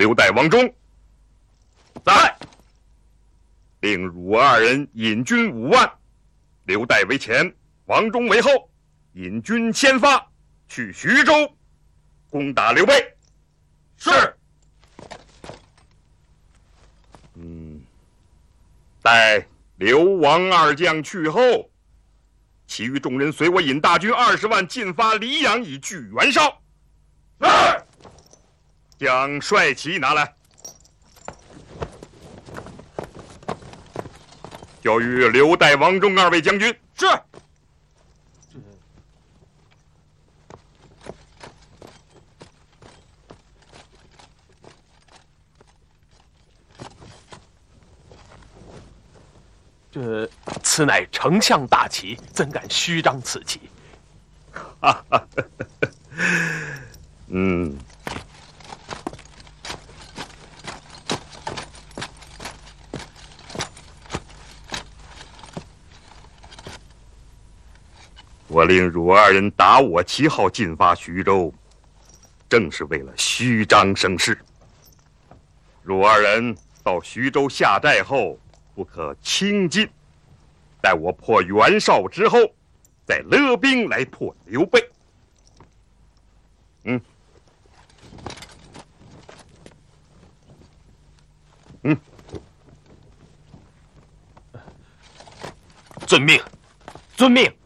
刘代、王忠。在。令汝二人引军5万，刘代为前，王忠为后，引军先发，去徐州，攻打刘备。 是。 待刘王二将去后，其余众人随我引大军20万进发黎阳，以拒袁绍。 是。 将帅旗拿来。交与刘代、王忠2位将军。 是。 此乃丞相大旗，怎敢虚张此旗？ 我令汝二人打我旗号进发徐州，正是为了虚张声势。汝二人到徐州下寨后，不可轻进，待我破袁绍之后，再勒兵来破刘备。 遵命，遵命。